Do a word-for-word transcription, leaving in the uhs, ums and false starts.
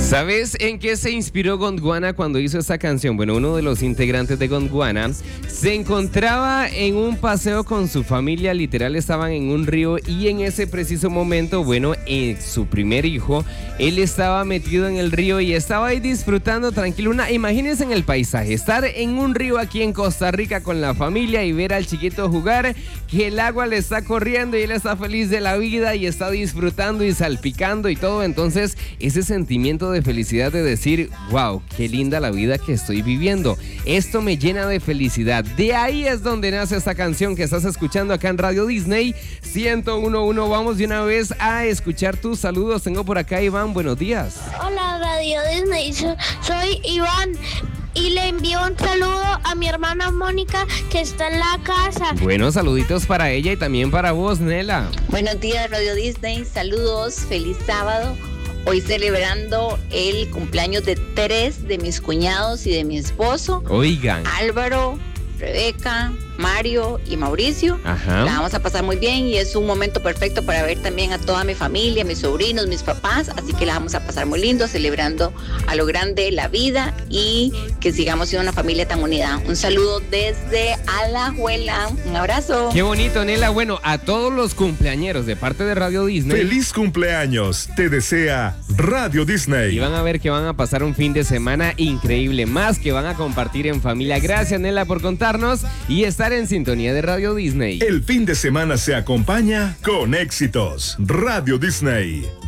¿Sabes en qué se inspiró Gondwana cuando hizo esta canción? Bueno, uno de los integrantes de Gondwana se encontraba en un paseo con su familia, literal estaban en un río y en ese preciso momento, bueno, en su primer hijo, él estaba metido en el río y estaba ahí disfrutando tranquilo. Una, imagínense en el paisaje, estar en un río aquí en Costa Rica con la familia y ver al chiquito jugar, que el agua le está corriendo y él está feliz de la vida y está disfrutando y salpicando y todo. Entonces, ese sentimiento de felicidad de decir, wow, qué linda la vida que estoy viviendo. Esto me llena de felicidad. De ahí es donde nace esta canción que estás escuchando acá en Radio Disney ciento uno punto uno. Vamos de una vez a escuchar tus saludos. Tengo por acá Iván, buenos días. Hola Radio Disney, soy Iván y le envío un saludo a mi hermana Mónica que está en la casa. Bueno, saluditos para ella y también para vos, Nela. Buenos días Radio Disney, saludos, feliz sábado. Hoy celebrando el cumpleaños de tres de mis cuñados y de mi esposo. Oigan. Álvaro, Rebeca, Mario y Mauricio. Ajá. La vamos a pasar muy bien y es un momento perfecto para ver también a toda mi familia, mis sobrinos, mis papás, así que la vamos a pasar muy lindo, celebrando a lo grande la vida y que sigamos siendo una familia tan unida. Un saludo desde Alajuela, un abrazo. Qué bonito, Nela. Bueno, a todos los cumpleañeros de parte de Radio Disney. ¡Feliz cumpleaños! Te desea Radio Disney. Y van a ver que van a pasar un fin de semana increíble, más que van a compartir en familia. Gracias, Nela, por contarnos y estar en sintonía de Radio Disney. El fin de semana se acompaña con éxitos. Radio Disney.